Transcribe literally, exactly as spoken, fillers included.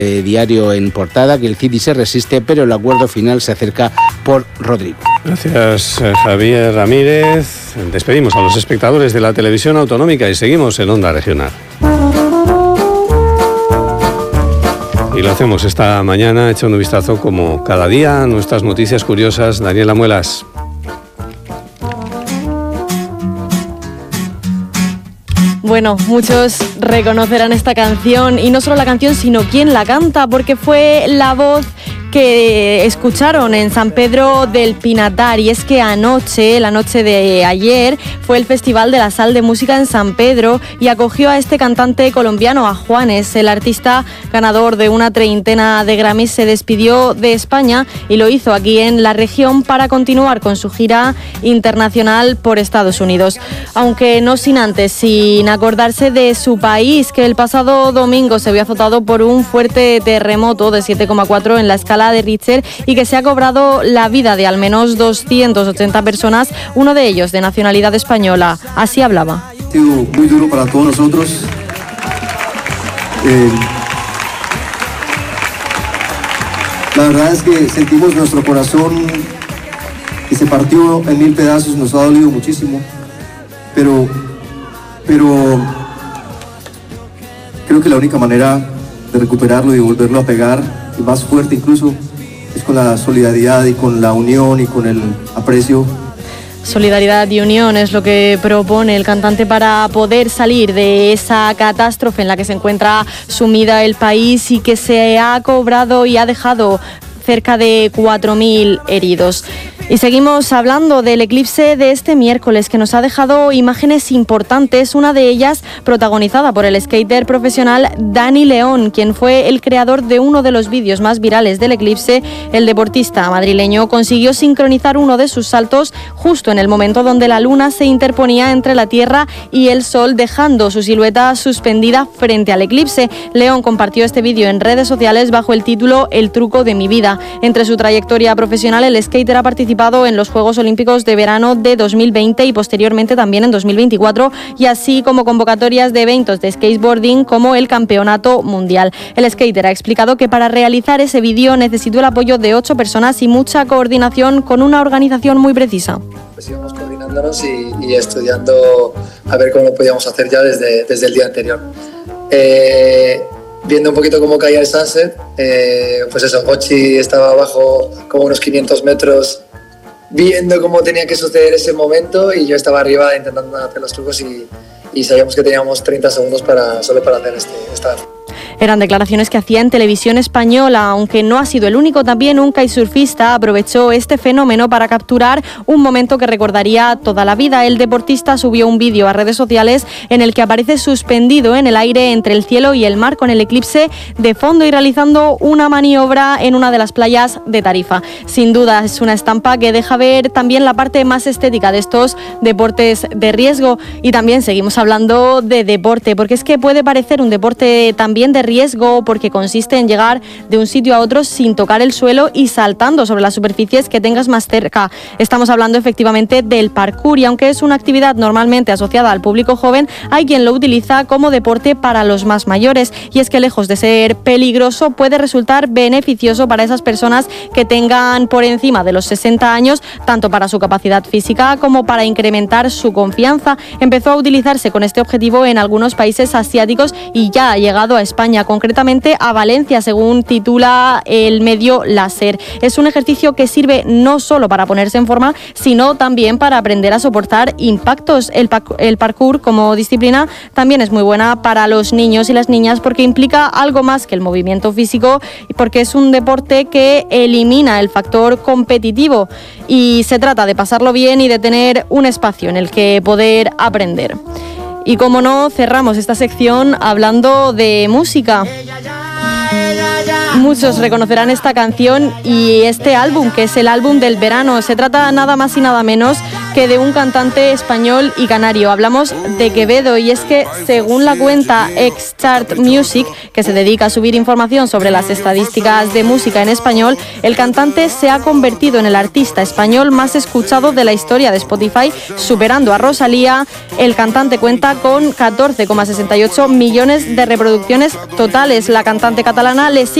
Eh, diario en portada que el Cidi se resiste, pero el acuerdo final se acerca por Rodrigo. Gracias, Javier Ramírez. Despedimos a los espectadores de la televisión autonómica y seguimos en Onda Regional. Y lo hacemos esta mañana echando un vistazo como cada día a nuestras noticias curiosas. Daniela Muelas. Bueno, muchos reconocerán esta canción, y no solo la canción, sino quién la canta, porque fue la voz que escucharon en San Pedro del Pinatar. Y es que anoche, la noche de ayer, fue el Festival de la Sal de Música en San Pedro y acogió a este cantante colombiano, a Juanes. El artista ganador de una treintena de Grammys se despidió de España y lo hizo aquí en la región para continuar con su gira internacional por Estados Unidos. Aunque no sin antes, sin acordarse de su país, que el pasado domingo se vio azotado por un fuerte terremoto de siete coma cuatro en la escala de Richter y que se ha cobrado la vida de al menos doscientas ochenta personas, uno de ellos de nacionalidad española. Así hablaba. Ha sido muy duro para todos nosotros. Eh, la verdad es que sentimos nuestro corazón que se partió en mil pedazos, nos ha dolido muchísimo, pero, pero creo que la única manera de recuperarlo y volverlo a pegar, y más fuerte incluso, es con la solidaridad y con la unión y con el aprecio. Solidaridad y unión es lo que propone el cantante para poder salir de esa catástrofe en la que se encuentra sumida el país y que se ha cobrado y ha dejado cerca de cuatro mil heridos. Y seguimos hablando del eclipse de este miércoles, que nos ha dejado imágenes importantes, una de ellas protagonizada por el skater profesional Dani León, quien fue el creador de uno de los vídeos más virales del eclipse. El deportista madrileño consiguió sincronizar uno de sus saltos justo en el momento donde la luna se interponía entre la Tierra y el Sol, dejando su silueta suspendida frente al eclipse. León compartió este vídeo en redes sociales bajo el título El truco de mi vida. Entre su trayectoria profesional, el skater ha participado en los Juegos Olímpicos de Verano de dos mil veinte y posteriormente también en dos mil veinticuatro, y así como convocatorias de eventos de skateboarding como el Campeonato Mundial. El skater ha explicado que para realizar ese vídeo necesitó el apoyo de ocho personas y mucha coordinación con una organización muy precisa. Pues íbamos coordinándonos y, y estudiando a ver cómo podíamos hacer ya desde, desde el día anterior. Eh, viendo un poquito cómo caía el sunset, eh, pues eso, Gochi estaba abajo como unos quinientos metros viendo cómo tenía que suceder ese momento, y yo estaba arriba intentando hacer los trucos y, y sabíamos que teníamos treinta segundos para, solo para hacer este, esta. Eran declaraciones que hacía en Televisión Española. Aunque no ha sido el único, también un kitesurfista aprovechó este fenómeno para capturar un momento que recordaría toda la vida. El deportista subió un vídeo a redes sociales en el que aparece suspendido en el aire entre el cielo y el mar, con el eclipse de fondo y realizando una maniobra en una de las playas de Tarifa. Sin duda es una estampa que deja ver también la parte más estética de estos deportes de riesgo. Y también seguimos hablando de deporte, porque es que puede parecer un deporte también de riesgo, porque consiste en llegar de un sitio a otro sin tocar el suelo y saltando sobre las superficies que tengas más cerca. Estamos hablando efectivamente del parkour, y aunque es una actividad normalmente asociada al público joven, hay quien lo utiliza como deporte para los más mayores. Y es que lejos de ser peligroso, puede resultar beneficioso para esas personas que tengan por encima de los sesenta años, tanto para su capacidad física como para incrementar su confianza. Empezó a utilizarse con este objetivo en algunos países asiáticos y ya ha llegado a España, concretamente a Valencia, según titula el medio Láser. Es un ejercicio que sirve no solo para ponerse en forma, sino también para aprender a soportar impactos. El, el parkour como disciplina también es muy buena para los niños y las niñas, porque implica algo más que el movimiento físico, porque es un deporte que elimina el factor competitivo y se trata de pasarlo bien y de tener un espacio en el que poder aprender. Y como no, cerramos esta sección hablando de música. Muchos reconocerán esta canción y este álbum, que es el álbum del verano. Se trata nada más y nada menos que de un cantante español y canario. Hablamos de Quevedo, y es que según la cuenta X-Chart Music, que se dedica a subir información sobre las estadísticas de música en español, el cantante se ha convertido en el artista español más escuchado de la historia de Spotify, superando a Rosalía. El cantante cuenta con catorce coma sesenta y ocho millones de reproducciones totales. La cantante catalana le sigue